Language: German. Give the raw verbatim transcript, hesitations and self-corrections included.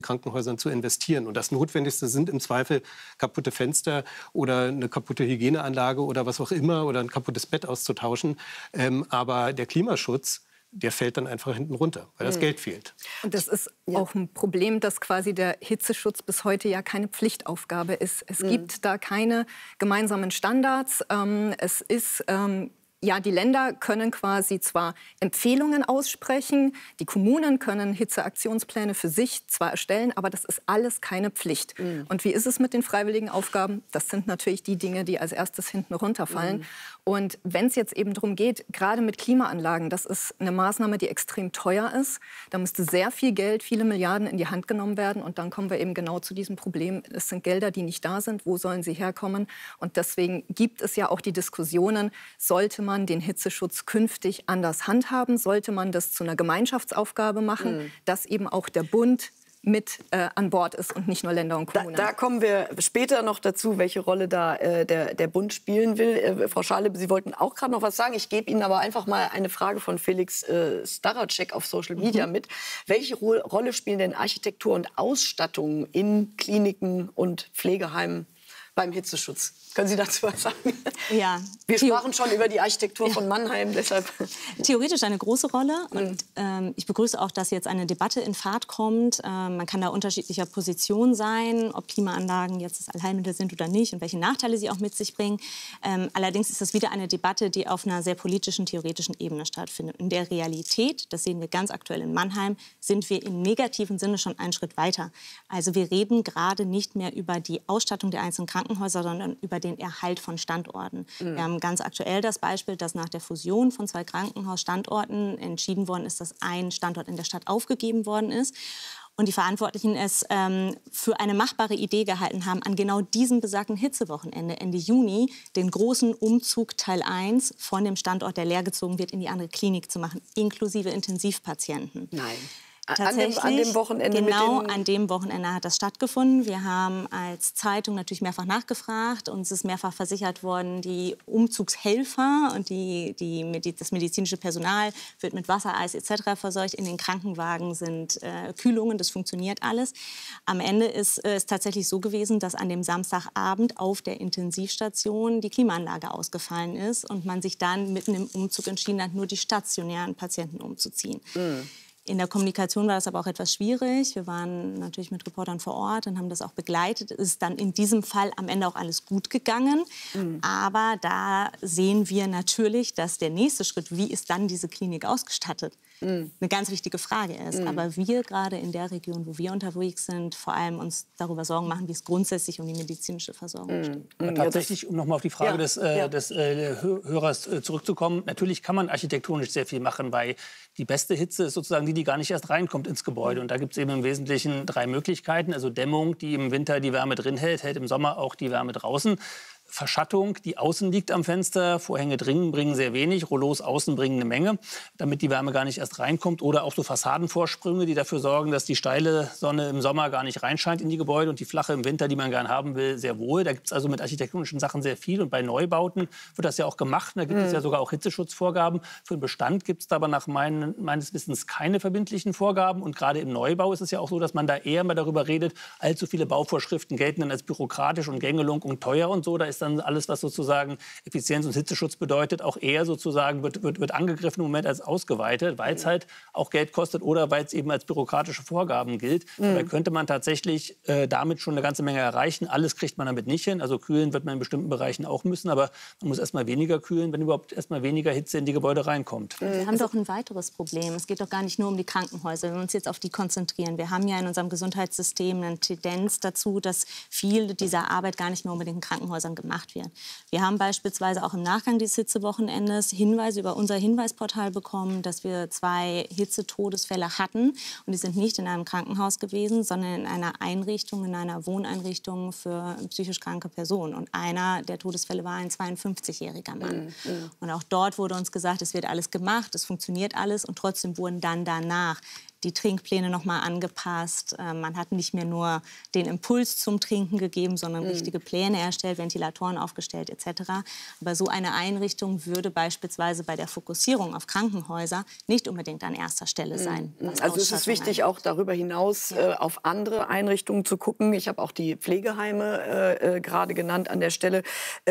Krankenhäusern zu investieren. Und das Notwendigste sind im Zweifel kaputte Fenster oder eine kaputte Hygieneanlage oder was auch immer oder ein kaputtes Bett auszutauschen. Ähm, aber der Klimaschutz, der fällt dann einfach hinten runter, weil das mhm. Geld fehlt. Und das ist ja. auch ein Problem, dass quasi der Hitzeschutz bis heute ja keine Pflichtaufgabe ist. Es mhm. gibt da keine gemeinsamen Standards. Ähm, es ist... Ähm, Ja, die Länder können quasi zwar Empfehlungen aussprechen, die Kommunen können Hitzeaktionspläne für sich zwar erstellen, aber das ist alles keine Pflicht. Mhm. Und wie ist es mit den freiwilligen Aufgaben? Das sind natürlich die Dinge, die als erstes hinten runterfallen. Mhm. Und wenn es jetzt eben darum geht, gerade mit Klimaanlagen, das ist eine Maßnahme, die extrem teuer ist. Da müsste sehr viel Geld, viele Milliarden in die Hand genommen werden. Und dann kommen wir eben genau zu diesem Problem. Es sind Gelder, die nicht da sind. Wo sollen sie herkommen? Und deswegen gibt es ja auch die Diskussionen, sollte man den Hitzeschutz künftig anders handhaben? Sollte man das zu einer Gemeinschaftsaufgabe machen, mhm. dass eben auch der Bund mit äh, an Bord ist und nicht nur Länder und Kommunen? Da, da kommen wir später noch dazu, welche Rolle da äh, der, der Bund spielen will. Äh, Frau Schale, Sie wollten auch gerade noch was sagen. Ich gebe Ihnen aber einfach mal eine Frage von Felix äh, Staracek auf Social Media mhm. mit. Welche Ro Rolle spielen denn Architektur und Ausstattung in Kliniken und Pflegeheimen beim Hitzeschutz? Können Sie dazu was sagen? Ja. Wir sprachen schon über die Architektur ja. von Mannheim, deshalb. Theoretisch eine große Rolle. Und ähm, ich begrüße auch, dass jetzt eine Debatte in Fahrt kommt. Ähm, man kann da unterschiedlicher Position sein, ob Klimaanlagen jetzt das Allheilmittel sind oder nicht und welche Nachteile sie auch mit sich bringen. Ähm, allerdings ist das wieder eine Debatte, die auf einer sehr politischen, theoretischen Ebene stattfindet. In der Realität, das sehen wir ganz aktuell in Mannheim, sind wir im negativen Sinne schon einen Schritt weiter. Also wir reden gerade nicht mehr über die Ausstattung der einzelnen Krankenhäuser, sondern über den Erhalt von Standorten. Mhm. Wir haben ganz aktuell das Beispiel, dass nach der Fusion von zwei Krankenhausstandorten entschieden worden ist, dass ein Standort in der Stadt aufgegeben worden ist. Und die Verantwortlichen es ähm, für eine machbare Idee gehalten haben, an genau diesem besagten Hitzewochenende, Ende Juni, den großen Umzug Teil eins von dem Standort, der leergezogen wird, in die andere Klinik zu machen, inklusive Intensivpatienten. Nein. Tatsächlich, an, dem, an dem Wochenende genau mit den an dem Wochenende hat das stattgefunden. Wir haben als Zeitung natürlich mehrfach nachgefragt. Uns ist mehrfach versichert worden, die Umzugshelfer und die, die, das medizinische Personal wird mit Wassereis et cetera versorgt. In den Krankenwagen sind äh, Kühlungen, das funktioniert alles. Am Ende ist es tatsächlich so gewesen, dass an dem Samstagabend auf der Intensivstation die Klimaanlage ausgefallen ist und man sich dann mitten im Umzug entschieden hat, nur die stationären Patienten umzuziehen. Mhm. In der Kommunikation war das aber auch etwas schwierig. Wir waren natürlich mit Reportern vor Ort und haben das auch begleitet. Es ist dann in diesem Fall am Ende auch alles gut gegangen. Mhm. Aber da sehen wir natürlich, dass der nächste Schritt, wie ist dann diese Klinik ausgestattet, mhm. eine ganz wichtige Frage ist. Mhm. Aber wir gerade in der Region, wo wir unterwegs sind, vor allem uns darüber Sorgen machen, wie es grundsätzlich um die medizinische Versorgung mhm. steht. Aber tatsächlich, um noch mal auf die Frage ja. des, äh, ja. des äh, Hörers äh, zurückzukommen, natürlich kann man architektonisch sehr viel machen, weil die beste Hitze ist sozusagen die, die gar nicht erst reinkommt ins Gebäude. Und da gibt es eben im Wesentlichen drei Möglichkeiten. Also Dämmung, die im Winter die Wärme drin hält, hält im Sommer auch die Wärme draußen. Verschattung, die außen liegt am Fenster. Vorhänge drinnen bringen sehr wenig, Rollos außen bringen eine Menge, damit die Wärme gar nicht erst reinkommt. Oder auch so Fassadenvorsprünge, die dafür sorgen, dass die steile Sonne im Sommer gar nicht reinscheint in die Gebäude und die flache im Winter, die man gern haben will, sehr wohl. Da gibt es also mit architektonischen Sachen sehr viel. Und bei Neubauten wird das ja auch gemacht. Da gibt mhm. es ja sogar auch Hitzeschutzvorgaben. Für den Bestand gibt es da aber nach mein, meines Wissens keine verbindlichen Vorgaben. Und gerade im Neubau ist es ja auch so, dass man da eher mal darüber redet, allzu viele Bauvorschriften gelten dann als bürokratisch und Gängelung und teuer und so. Da ist dann alles, was sozusagen Effizienz und Hitzeschutz bedeutet, auch eher sozusagen wird, wird, wird angegriffen im Moment als ausgeweitet, weil es halt auch Geld kostet oder weil es eben als bürokratische Vorgaben gilt. Mhm. Da könnte man tatsächlich äh, damit schon eine ganze Menge erreichen. Alles kriegt man damit nicht hin. Also kühlen wird man in bestimmten Bereichen auch müssen, aber man muss erst mal weniger kühlen, wenn überhaupt erst mal weniger Hitze in die Gebäude reinkommt. Mhm. Wir haben doch ein weiteres Problem. Es geht doch gar nicht nur um die Krankenhäuser. Wenn wir uns jetzt auf die konzentrieren. Wir haben ja in unserem Gesundheitssystem eine Tendenz dazu, dass viel dieser Arbeit gar nicht mehr unbedingt in Krankenhäusern gemacht wird. Wir haben beispielsweise auch im Nachgang des Hitzewochenendes Hinweise über unser Hinweisportal bekommen, dass wir zwei Hitzetodesfälle hatten. Und die sind nicht in einem Krankenhaus gewesen, sondern in einer Einrichtung, in einer Wohneinrichtung für psychisch kranke Personen. Und einer der Todesfälle war ein zweiundfünfzigjähriger Mann. Mhm. Und auch dort wurde uns gesagt, es wird alles gemacht, es funktioniert alles. Und trotzdem wurden dann danach die Trinkpläne noch mal angepasst. Äh, man hat nicht mehr nur den Impuls zum Trinken gegeben, sondern mhm. richtige Pläne erstellt, Ventilatoren aufgestellt et cetera. Aber so eine Einrichtung würde beispielsweise bei der Fokussierung auf Krankenhäuser nicht unbedingt an erster Stelle sein. Mhm. Also es ist wichtig, auch darüber hinaus ja. äh, auf andere Einrichtungen zu gucken. Ich habe auch die Pflegeheime äh, äh, gerade genannt an der Stelle.